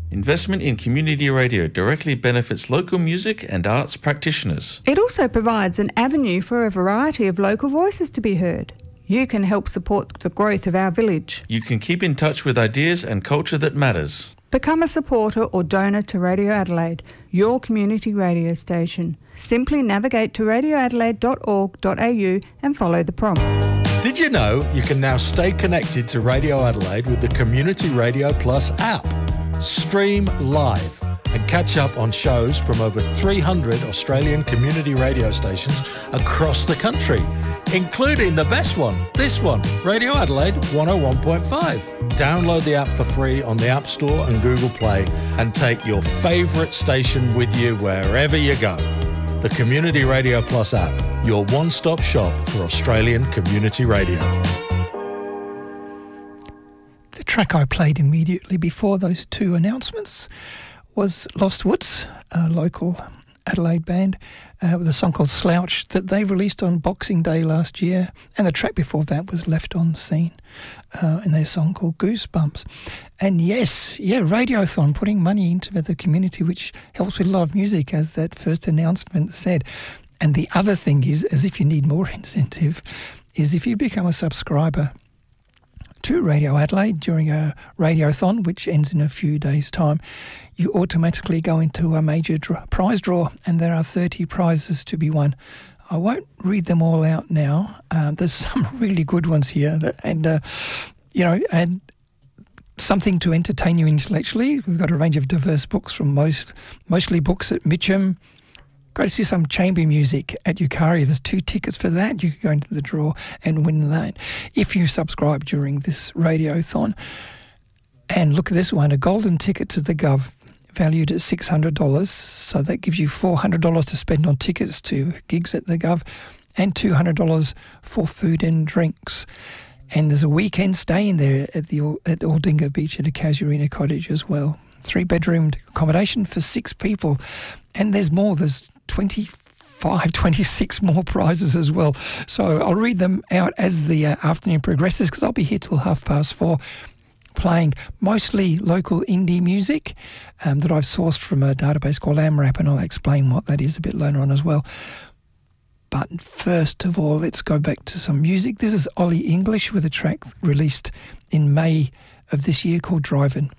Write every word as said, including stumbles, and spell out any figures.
Investment in community radio directly benefits local music and arts practitioners. It also provides an avenue for a variety of local voices to be heard. You can help support the growth of our village. You can keep in touch with ideas and culture that matters. Become a supporter or donor to Radio Adelaide, your community radio station. Simply navigate to radio adelaide dot org dot a u and follow the prompts. Did you know you can now stay connected to Radio Adelaide with the Community Radio Plus app? Stream live and catch up on shows from over three hundred Australian community radio stations across the country, including the best one, this one, Radio Adelaide one oh one point five. Download the app for free on the App Store and Google Play and take your favourite station with you wherever you go. The Community Radio Plus app, your one-stop shop for Australian community radio. The track I played immediately before those two announcements was Lost Woods, a local Adelaide band, uh, with a song called Slouch that they released on Boxing Day last year, and the track before that was Left on Scene, uh, and their song called Goosebumps. And yes, yeah, Radiothon, putting money into the community, which helps with live music, as that first announcement said. And the other thing is, as if you need more incentive, is if you become a subscriber to Radio Adelaide during a Radiothon, which ends in a few days' time, you automatically go into a major draw, prize draw, and there are thirty prizes to be won. I won't read them all out now. Uh, there's some really good ones here, that, and uh, you know, and something to entertain you intellectually. We've got a range of diverse books from most, mostly books at Mitcham. Go to see some chamber music at Eucharia. There's two tickets for that. You can go into the draw and win that if you subscribe during this Radiothon. And look at this one, a golden ticket to the Gov, valued at six hundred dollars. So that gives you four hundred dollars to spend on tickets to gigs at the Gov and two hundred dollars for food and drinks. And there's a weekend stay in there at the at Aldinga Beach at a Casuarina Cottage as well. Three-bedroom accommodation for six people. And there's more. There's twenty-five, twenty-six more prizes as well. So I'll read them out as the uh, afternoon progresses, because I'll be here till half past four, playing mostly local indie music um, that I've sourced from a database called AMRAP, and I'll explain what that is a bit later on as well. But first of all, let's go back to some music. This is Ollie English with a track released in May of this year called Drivin'.